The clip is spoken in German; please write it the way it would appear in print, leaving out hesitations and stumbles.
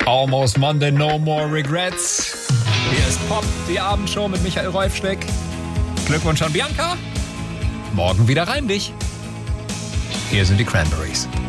Almost Monday, no more regrets. Hier ist Pop, die Abendshow mit Michael Reufschwick. Glückwunsch an Bianca. Morgen wieder rein dich. Hier sind die Cranberries.